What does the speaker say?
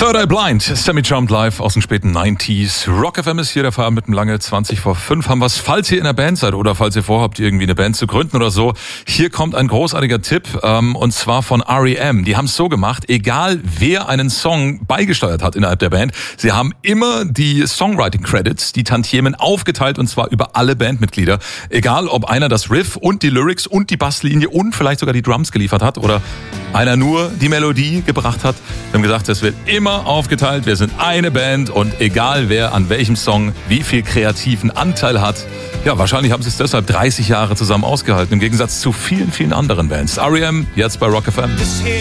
Third Eye Blind, Semi-Charmed live aus den späten 90s. Rock FM ist hier, der Feierabend mit dem lange 20 vor 5 haben wir's. Falls ihr in der Band seid oder falls ihr vorhabt, irgendwie eine Band zu gründen oder so, hier kommt ein großartiger Tipp, und zwar von R.E.M. Die haben es so gemacht, egal wer einen Song beigesteuert hat innerhalb der Band, sie haben immer die Songwriting-Credits, die Tantiemen aufgeteilt und zwar über alle Bandmitglieder. Egal, ob einer das Riff und die Lyrics und die Basslinie und vielleicht sogar die Drums geliefert hat oder einer nur die Melodie gebracht hat. Wir haben gesagt, es wird immer aufgeteilt. Wir sind eine Band und egal wer an welchem Song wie viel kreativen Anteil hat, ja, wahrscheinlich haben sie es deshalb 30 Jahre zusammen ausgehalten, im Gegensatz zu vielen, vielen anderen Bands. R.E.M. jetzt bei Rock FM.